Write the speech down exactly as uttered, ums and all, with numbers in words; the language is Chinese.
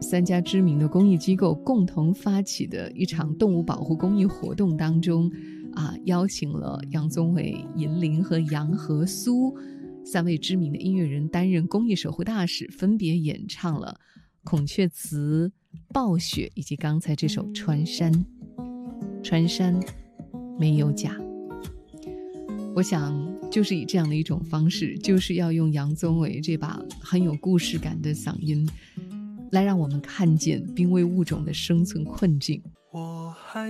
三家知名的公益机构共同发起的一场动物保护公益活动当中啊，邀请了杨宗纬、银铃和杨和苏三位知名的音乐人担任公益守护大使，分别演唱了孔雀词、暴雪以及刚才这首穿山。穿山没有假。我想就是以这样的一种方式，就是要用杨宗纬这把很有故事感的嗓音来让我们看见濒危物种的生存困境。 我还